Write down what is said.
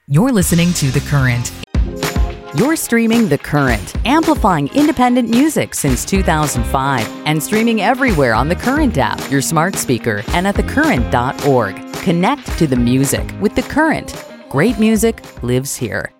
You're listening to The Current. You're streaming The Current, amplifying independent music since 2005 and streaming everywhere on The Current app, your smart speaker, and at thecurrent.org. Connect to the music with The Current. Great music lives here.